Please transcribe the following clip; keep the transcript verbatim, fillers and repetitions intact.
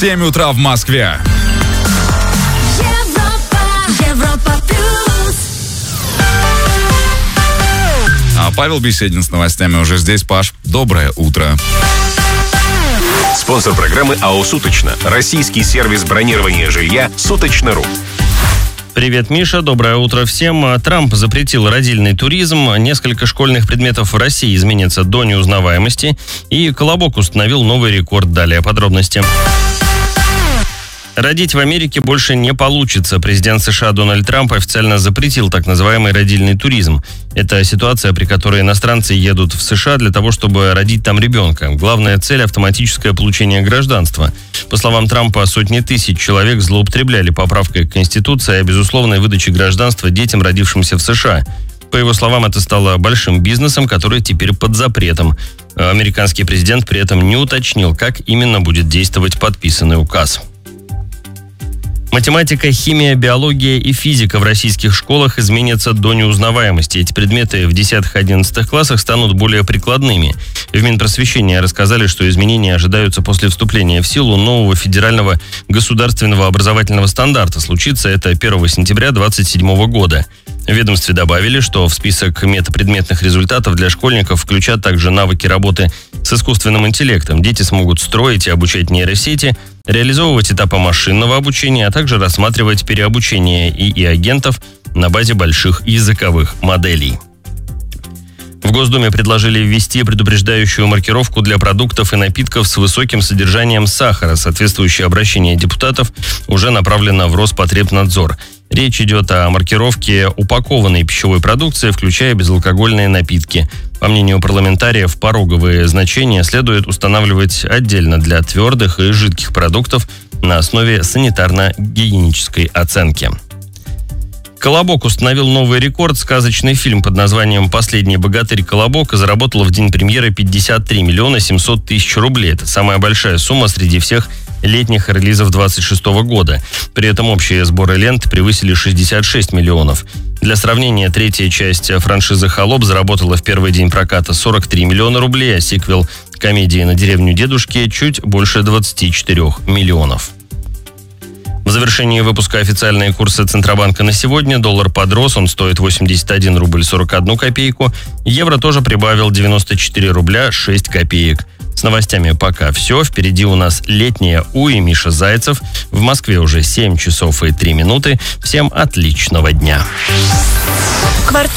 семь утра в Москве. Европа, Европа плюс. А Павел Беседин с новостями уже здесь. Паш, доброе утро. Спонсор программы АО «Суточно». Российский сервис бронирования жилья «Суточно.ру». Привет, Миша. Доброе утро всем. Трамп запретил родильный туризм. Несколько школьных предметов в России изменятся до неузнаваемости. И Колобок установил новый рекорд. Далее подробности. Родить в Америке больше не получится. Президент США Дональд Трамп официально запретил так называемый родильный туризм. Это ситуация, при которой иностранцы едут в США для того, чтобы родить там ребенка. Главная цель – автоматическое получение гражданства. По словам Трампа, сотни тысяч человек злоупотребляли поправкой к Конституции о безусловной выдаче гражданства детям, родившимся в США. По его словам, это стало большим бизнесом, который теперь под запретом. Американский президент при этом не уточнил, как именно будет действовать подписанный указ. Математика, химия, биология и физика в российских школах изменятся до неузнаваемости. Эти предметы в десятых-одиннадцатых классах станут более прикладными. В Минпросвещении рассказали, что изменения ожидаются после вступления в силу нового федерального государственного образовательного стандарта. Случится это первого сентября две тысячи двадцать седьмого года. В ведомстве добавили, что в список метапредметных результатов для школьников включат также навыки работы с искусственным интеллектом. Дети смогут строить и обучать нейросети, реализовывать этапы машинного обучения, а также рассматривать переобучение и и агентов на базе больших языковых моделей. В Госдуме предложили ввести предупреждающую маркировку для продуктов и напитков с высоким содержанием сахара. Соответствующее обращение депутатов уже направлено в Роспотребнадзор. Речь идет о маркировке упакованной пищевой продукции, включая безалкогольные напитки. По мнению парламентариев, пороговые значения следует устанавливать отдельно для твердых и жидких продуктов на основе санитарно-гигиенической оценки. «Колобок» установил новый рекорд. Сказочный фильм под названием «Последний богатырь Колобок» заработал в день премьеры пятьдесят три миллиона семьсот тысяч рублей. Это самая большая сумма среди всех летних релизов двадцать шестого года. При этом общие сборы лент превысили шестьдесят шесть миллионов. Для сравнения, третья часть франшизы «Холоп» заработала в первый день проката сорок три миллиона рублей, а сиквел комедии «На деревню дедушки» чуть больше двадцать четыре миллионов. В завершении выпуска официальные курсы Центробанка на сегодня. Доллар подрос, он стоит восемьдесят один рубль сорок одну копейку. Евро тоже прибавил девяносто четыре рубля шесть копеек. С новостями пока все. Впереди у нас летняя У и Миша Зайцев. В Москве уже семь часов и три минуты. Всем отличного дня.